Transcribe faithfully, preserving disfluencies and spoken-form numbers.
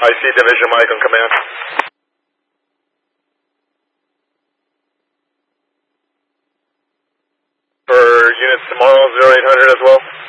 I see Division Mike on command. For units tomorrow, zero eight hundred as well.